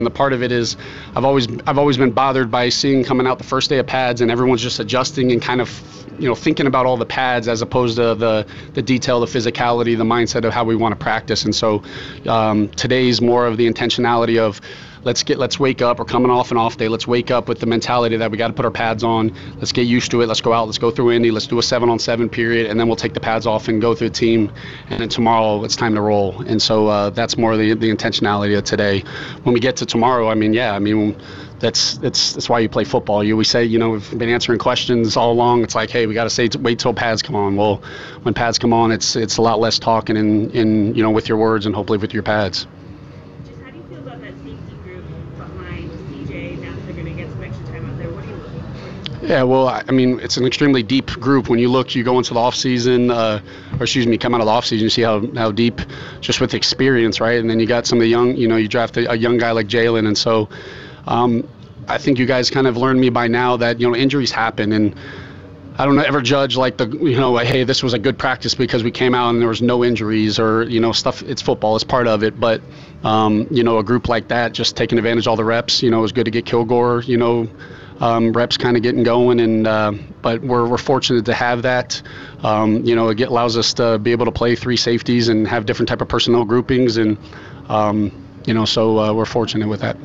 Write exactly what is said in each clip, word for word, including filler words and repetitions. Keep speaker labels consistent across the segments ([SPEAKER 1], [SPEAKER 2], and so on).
[SPEAKER 1] And the part of it is I've always I've always been bothered by seeing coming out the first day of pads and everyone's just adjusting and kind of, you know, thinking about all the pads as opposed to the the detail, the physicality, the mindset of how we want to practice. And so um, today's more of the intentionality of let's get let's wake up. We're coming off an off day. Let's wake up with the mentality that we got to put our pads on. Let's get used to it. Let's go out. Let's go through Indy. Let's do a seven on seven period, and then we'll take the pads off and go through the team. And then tomorrow it's time to roll. And so uh, that's more the the intentionality of today. When we get to tomorrow, I mean, yeah, I mean. That's that's that's why you play football. You we say, you know, we've been answering questions all along. It's like, hey, we got to say wait till pads come on. Well, when pads come on, it's it's a lot less talking in in you know with your words and hopefully with your pads.
[SPEAKER 2] Just how do you feel about that safety group behind C J now that they're going to get some extra time out there? What are you looking for?
[SPEAKER 1] Yeah, well, I mean, it's an extremely deep group. When you look, you go into the off season, uh, or excuse me, come out of the off season, you see how how deep, just with experience, right? And then you got some of the young, you know, you draft a, a young guy like Jalen, and so. Um, I think you guys kind of learned me by now that, you know, injuries happen, and I don't ever judge like the, you know, hey, this was a good practice because we came out and there was no injuries or, you know, stuff. It's football, it's part of it. But, um, you know, a group like that, just taking advantage of all the reps, you know, it was good to get Kilgore, you know, um, reps kind of getting going. And uh, but we're, we're fortunate to have that. Um, you know, it get, allows us to be able to play three safeties and have different type of personnel groupings. And, um, you know, so uh, we're fortunate with that.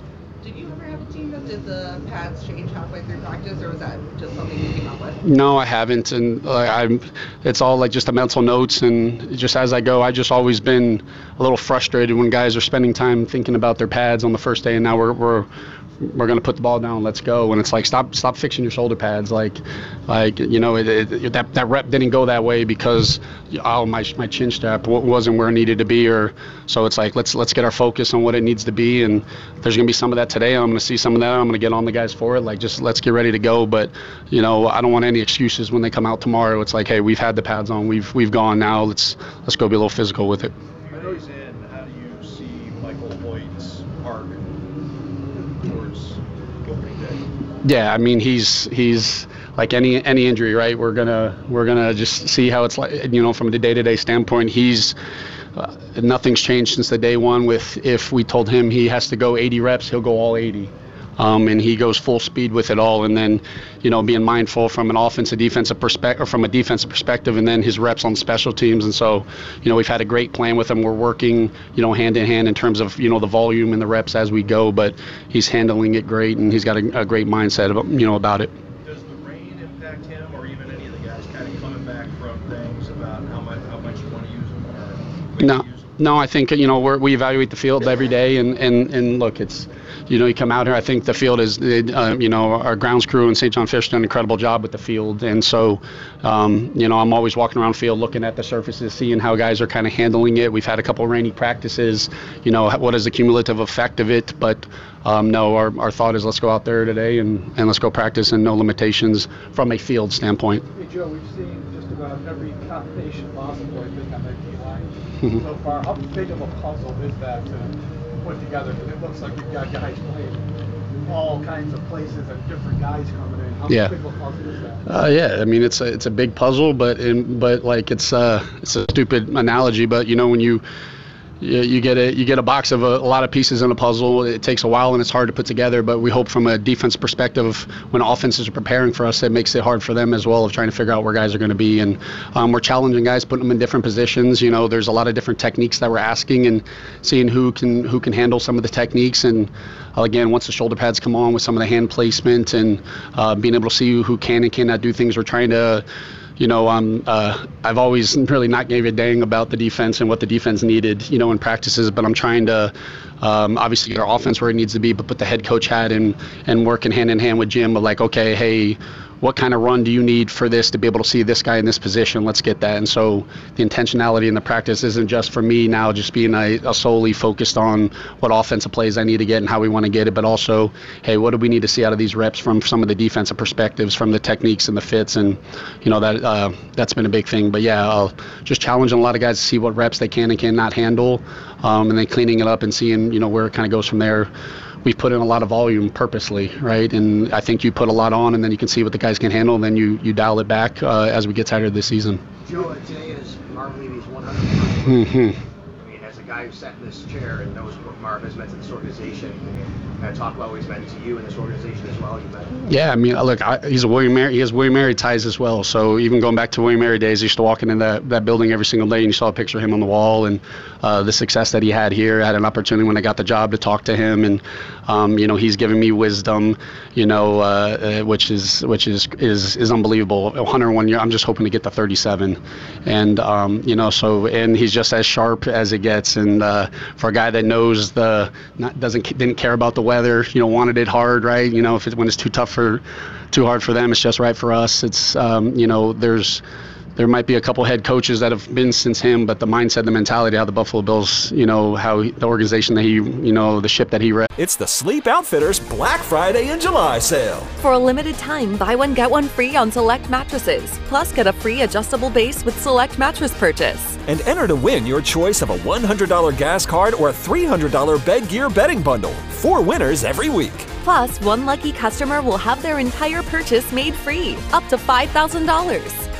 [SPEAKER 3] Did the pads change halfway through practice, or was that just something you came up with?
[SPEAKER 1] No, I haven't, and uh, I'm. It's all like just a mental notes, and just as I go, I just always been a little frustrated when guys are spending time thinking about their pads on the first day, and now we're we're we're going to put the ball down, let's go. And it's like, stop stop fixing your shoulder pads. Like, like you know, it, it, that that rep didn't go that way because, oh, my my chin strap wasn't where it needed to be. Or so it's like, let's let's get our focus on what it needs to be. And there's going to be some of that today. I'm going to see some of that. I'm going to get on the guys for it. Like, just let's get ready to go. But, you know, I don't want any excuses when they come out tomorrow. It's like, hey, we've had the pads on. We've we've gone now. Let's let's go be a little physical with it.
[SPEAKER 4] I know he's in. How do you see Michael Hoyt's arc towards opening day?
[SPEAKER 1] Yeah, I mean, he's he's like any any injury, right? We're gonna we're gonna just see how it's like, you know, from the day-to-day standpoint. He's uh, nothing's changed since the day one. With if we told him he has to go eighty reps, he'll go all eighty. Um, and he goes full speed with it all. And then, you know, being mindful from an offensive, defensive perspective, or from a defensive perspective, and then his reps on special teams. And so, you know, we've had a great plan with him. We're working, you know, hand in hand in terms of, you know, the volume and the reps as we go. But he's handling it great, and he's got a, a great mindset about, you know, about it.
[SPEAKER 4] Does the rain impact him, or even any of the guys kind of coming back from things about how much how much you want to use him, or when
[SPEAKER 1] No.
[SPEAKER 4] you use him?
[SPEAKER 1] No, I think, you know, we're, we evaluate the field every day, and, and, and look, it's, you know, you come out here, I think the field is, uh, you know, our grounds crew in Saint John Fish done an incredible job with the field. And so, um, you know, I'm always walking around the field looking at the surfaces, seeing how guys are kind of handling it. We've had a couple of rainy practices, you know, what is the cumulative effect of it? But, um, no, our, our thought is let's go out there today and, and let's go practice, and no limitations from a field standpoint.
[SPEAKER 5] Hey, Joe, we've seen just about every combination possible, I think, on that D line
[SPEAKER 1] Mhm.
[SPEAKER 5] so far. How big of a puzzle is that to put together? Because it looks like you've got guys playing all kinds of places and different guys coming in. How
[SPEAKER 1] Yeah.
[SPEAKER 5] big of a puzzle is that?
[SPEAKER 1] Uh, yeah, I mean, it's a, it's a big puzzle, but in, but like it's uh it's a stupid analogy, but you know, when you you, you get a you get a box of a, a lot of pieces in a puzzle, it takes a while and it's hard to put together. But we hope from a defense perspective, when offenses are preparing for us, it makes it hard for them as well of trying to figure out where guys are going to be. And um, we're challenging guys, putting them in different positions. You know, there's a lot of different techniques that we're asking, and seeing who can who can handle some of the techniques. And uh, again, once the shoulder pads come on with some of the hand placement and uh, being able to see who can and cannot do things, we're trying to. You know, um, uh, I've always really not gave a dang about the defense and what the defense needed, you know, in practices, but I'm trying to um, obviously get our offense where it needs to be, but put the head coach hat in and working hand in hand with Jim of like, okay, hey, what kind of run do you need for this to be able to see this guy in this position? Let's get that. And so the intentionality in the practice isn't just for me now, just being a, a solely focused on what offensive plays I need to get and how we want to get it, but also, hey, what do we need to see out of these reps from some of the defensive perspectives, from the techniques and the fits, and you know that uh, that's been a big thing. But yeah, uh, just challenging a lot of guys to see what reps they can and cannot handle, um, and then cleaning it up and seeing, you know, where it kind of goes from there. We've put in a lot of volume purposely, right? And I think you put a lot on, and then you can see what the guys can handle, and then you, you dial it back uh, as we get tighter this season.
[SPEAKER 6] Joe, today is Marv Levy's one hundredth birthday.
[SPEAKER 1] Mm-hmm.
[SPEAKER 6] I mean, as a guy guy who sat in this chair and knows what Marv has meant to this organization. Kind of talk about what he's meant to you and this organization as well. You met.
[SPEAKER 1] Yeah, I mean, look, I, he's a William Mary. He has William Mary ties as well. So even going back to William Mary days, I used to walk into that, that building every single day, and you saw a picture of him on the wall, and uh, the success that he had here. I had an opportunity when I got the job to talk to him, and um, you know, he's given me wisdom, you know, uh, uh, which is which is is is unbelievable. one hundred one year. I'm just hoping to get to thirty-seven, and um, you know, so and he's just as sharp as it gets. And uh, for a guy that knows the not, doesn't didn't care about the weather, you know, wanted it hard, right? You know, if it, when it's too tough for, too hard for them, it's just right for us. It's, um, you know, there's, there might be a couple head coaches that have been since him, but the mindset, the mentality, how the Buffalo Bills, you know, how he, the organization that he, you know, the ship that he read.
[SPEAKER 7] It's the Sleep Outfitters Black Friday and July sale.
[SPEAKER 8] For a limited time, buy one, get one free on select mattresses. Plus, get a free adjustable base with select mattress purchase.
[SPEAKER 7] And enter to win your choice of a one hundred dollar gas card or a three hundred dollar bed gear bedding bundle. Four winners every week.
[SPEAKER 8] Plus, one lucky customer will have their entire purchase made free, up to five thousand dollars.